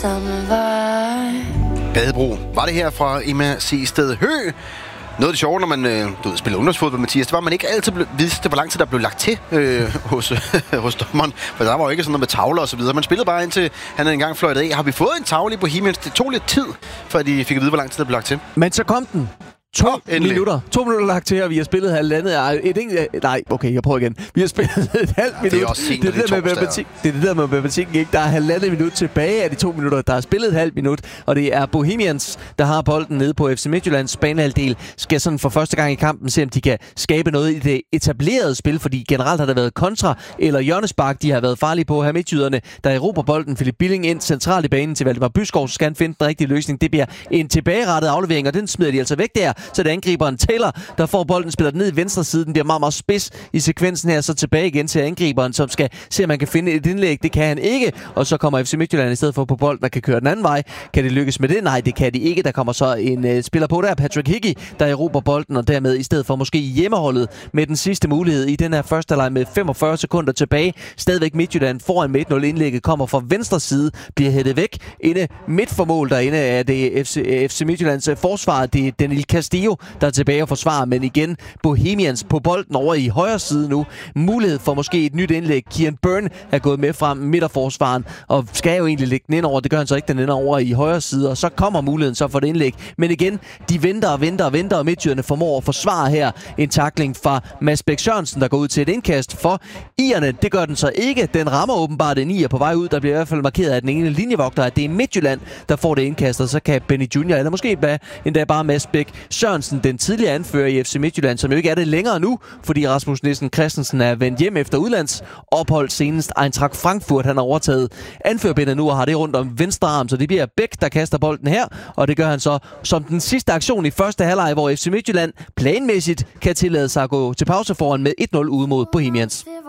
Badebro. Var det her fra Emma C. Sted Hø? Noget af det sjove, når man spiller ungdomsfodbold, Mathias, det var, at man ikke altid vidste, hvor lang tid der blev lagt til hos dommeren. For der var jo ikke sådan noget med tavler og så videre. Man spillede bare indtil han engang fløjtede af. Har vi fået en tavle i Bohemians? Det tog lidt tid, før de fik at vide, hvor lang tid der blev lagt til. Men så kom den. 2 minutter. 2 minutter lagt til, og vi har spillet halvandet. Nej, okay, jeg prøver igen. Vi har spillet et halvt minut. Det er også sent, det er det der med matematikken, ikke? Der er halvandet minut tilbage af de 2 minutter. Der er spillet et halvt minut, og det er Bohemians, der har bolden nede på FC Midtjyllands banehalvdel. Skal sådan for første gang i kampen se, om de kan skabe noget i det etablerede spil, fordi generelt har der været kontra eller hjørnespark, de har været farlige på. Her midtjyderne, der erobrer bolden. Philip Billing ind centralt i banen til Valdemar Byskov, så skal han finde den rigtige løsning. Det bliver en tilbagerettet aflevering, og den smider de altså væk der. Så det er angriberen Taylor, der får bolden, spiller den ned i venstre side. Den bliver meget, meget spids i sekvensen her, så tilbage igen til angriberen, som skal se, om man kan finde et indlæg. Det kan han ikke, og så kommer FC Midtjylland i stedet for på bolden, der kan køre den anden vej. Kan det lykkes med det? Nej, det kan de ikke. Der kommer så en spiller på der, Patrick Hickey, der erobrer bolden, og dermed i stedet for måske hjemmeholdet med den sidste mulighed i den her første leg med 45 sekunder tilbage. Stadigvæk Midtjylland foran med 1-0. Indlægget kommer fra venstre side, bliver hættet væk. Inde midt for mål derinde er det FC Midtjyllands forsvar. Det er Daniel Castillo, der er tilbage og forsvarer, men igen Bohemians på bolden over i højre side nu. Mulighed for måske et nyt indlæg. Kieran Byrne er gået med frem midterforsvaren og skal jo egentlig lægge den ind over. Det gør han så ikke, den ender over i højre side, og så kommer muligheden så for det indlæg. Men igen, de venter og midtjyderne formår at forsvare her en tackling fra Mads Bæk Sørensen, der går ud til et indkast for Irerne. Det gør den så ikke. Den rammer åbenbart en Ier på vej ud. Der bliver i hvert fald markeret af den ene linjevogter, at det er Midtjylland, der får det indkast, og så kan Benny Junior, eller måske endda bare Mads Bæk Sørensen, den tidligere anfører i FC Midtjylland, som jo ikke er det længere nu, fordi Rasmus Nielsen Christensen er vendt hjem efter udlands ophold, senest Eintracht Frankfurt. Han har overtaget anførbindet nu og har det rundt om venstre arm, så det bliver Bæk, der kaster bolden her, og det gør han så som den sidste aktion i første halvleg, hvor FC Midtjylland planmæssigt kan tillade sig at gå til pause foran med 1-0 ude mod Bohemians.